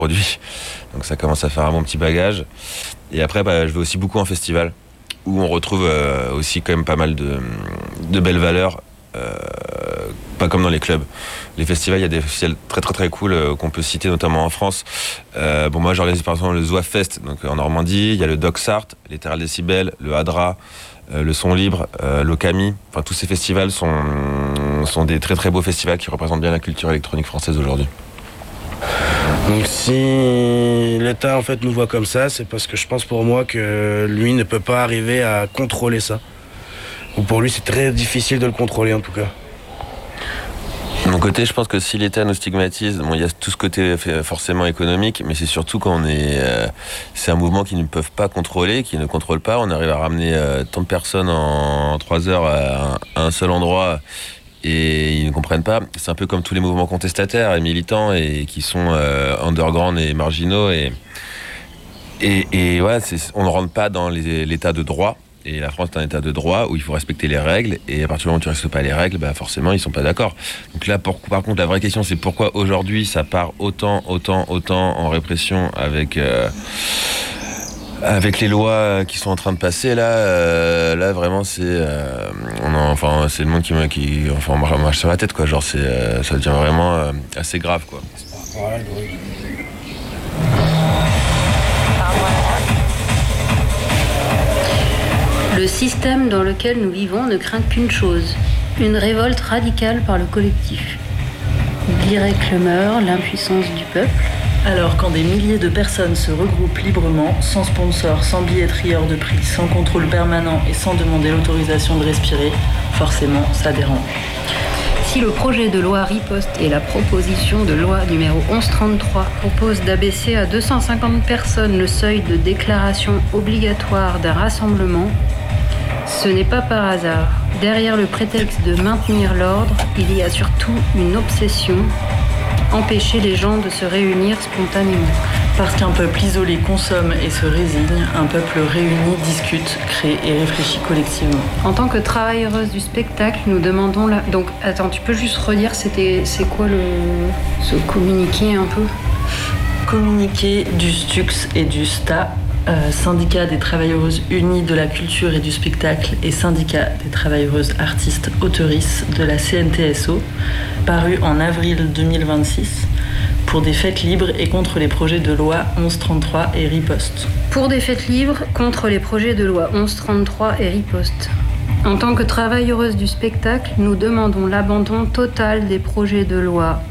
produits. Donc ça commence à faire un bon petit bagage. Et après, je vais aussi beaucoup en festival, où on retrouve aussi quand même pas mal de belles valeurs. Pas comme dans les clubs. Les festivals, il y a des festivals très très très cool qu'on peut citer notamment en France. Moi j'organise par exemple le Zouave Fest donc en Normandie, il y a le Docsart, l'Ethereal Décibel, le Hadra, le Son Libre, l'Okami. Enfin tous ces festivals sont des très très beaux festivals qui représentent bien la culture électronique française aujourd'hui. Donc si l'État en fait nous voit comme ça, c'est parce que je pense pour moi que lui ne peut pas arriver à contrôler ça. Ou pour lui c'est très difficile de le contrôler en tout cas. De mon côté, je pense que si l'État nous stigmatise, il y a tout ce côté forcément économique, mais c'est surtout quand c'est un mouvement qu'ils ne peuvent pas contrôler, qu'ils ne contrôlent pas. On arrive à ramener tant de personnes en 3 heures à un seul endroit et ils ne comprennent pas. C'est un peu comme tous les mouvements contestataires et militants et qui sont underground et marginaux et on ne rentre pas dans l'état de droit. Et la France est un état de droit où il faut respecter les règles. Et à partir du moment où tu ne respectes pas les règles, forcément, ils ne sont pas d'accord. Donc là, par contre, la vraie question, c'est pourquoi aujourd'hui, ça part autant en répression avec les lois qui sont en train de passer. Là vraiment, c'est le monde qui marche sur la tête, quoi. Genre, ça devient vraiment assez grave, quoi. Le système dans lequel nous vivons ne craint qu'une chose, une révolte radicale par le collectif. Guirec le meurt, l'impuissance du peuple. Alors quand des milliers de personnes se regroupent librement, sans sponsor, sans billetterie hors de prix, sans contrôle permanent et sans demander l'autorisation de respirer, forcément ça dérange. Si le projet de loi riposte et la proposition de loi numéro 1133 propose d'abaisser à 250 personnes le seuil de déclaration obligatoire d'un rassemblement, ce n'est pas par hasard. Derrière le prétexte de maintenir l'ordre, il y a surtout une obsession, empêcher les gens de se réunir spontanément. Parce qu'un peuple isolé consomme et se résigne, un peuple réuni discute, crée et réfléchit collectivement. En tant que travailleuse du spectacle, nous demandons la... Donc, attends, tu peux juste redire, c'est quoi ce communiqué un peu ? Communiqué du STUX et du STA, syndicat des travailleuses unies de la culture et du spectacle et syndicat des travailleuses artistes auteurices de la CNTSO, paru en avril 2026, pour des fêtes libres et contre les projets de loi 1133 et riposte. Pour des fêtes libres, contre les projets de loi 1133 et riposte. En tant que travailleuses du spectacle, nous demandons l'abandon total des projets de loi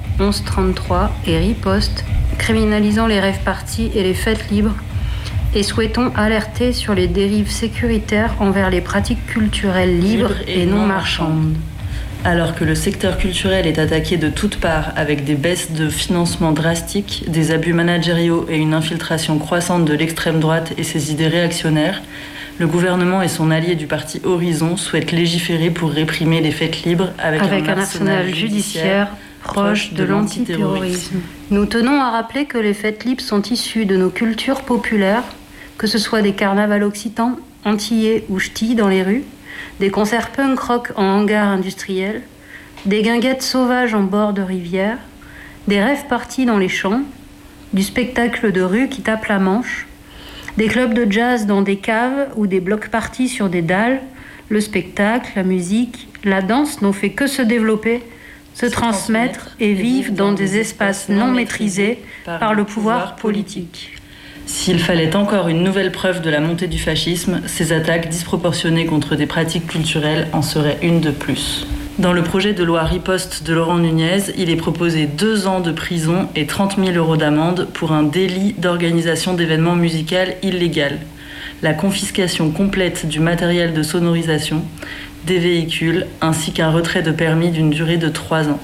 1133 et riposte, criminalisant les rave-parties et les fêtes libres, et souhaitons alerter sur les dérives sécuritaires envers les pratiques culturelles libres et non marchandes. Alors que le secteur culturel est attaqué de toutes parts avec des baisses de financement drastiques, des abus managériaux et une infiltration croissante de l'extrême droite et ses idées réactionnaires, le gouvernement et son allié du parti Horizon souhaitent légiférer pour réprimer les fêtes libres avec un arsenal judiciaire proche de l'antiterrorisme. Nous tenons à rappeler que les fêtes libres sont issues de nos cultures populaires, que ce soit des carnavals occitans, antillais ou ch'tis dans les rues, des concerts punk rock en hangar industriel, des guinguettes sauvages en bord de rivière, des rave-parties dans les champs, du spectacle de rue qui tape la manche, des clubs de jazz dans des caves ou des blocs-parties sur des dalles. Le spectacle, la musique, la danse n'ont fait que se développer, se transmettre et vivre dans des espaces non maîtrisés par le pouvoir politique. S'il fallait encore une nouvelle preuve de la montée du fascisme, ces attaques disproportionnées contre des pratiques culturelles en seraient une de plus. Dans le projet de loi riposte de Laurent Nunez, il est proposé 2 ans de prison et 30 000 € d'amende pour un délit d'organisation d'événements musicaux illégal, la confiscation complète du matériel de sonorisation, des véhicules, ainsi qu'un retrait de permis d'une durée de 3 ans.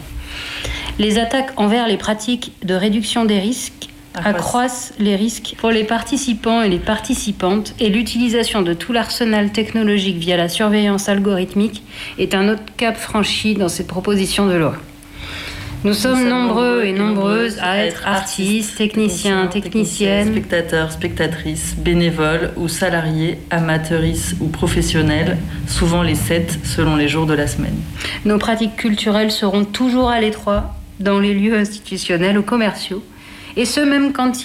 Les attaques envers les pratiques de réduction des risques accroissent les risques pour les participants et les participantes, et l'utilisation de tout l'arsenal technologique via la surveillance algorithmique est un autre cap franchi dans cette proposition de loi. Nous sommes nombreux et nombreuses à être artistes, techniciens, techniciennes, spectateurs, spectatrices, bénévoles ou salariés, amateuristes ou professionnels, souvent les 7 selon les jours de la semaine. Nos pratiques culturelles seront toujours à l'étroit dans les lieux institutionnels ou commerciaux, Et ce, même quand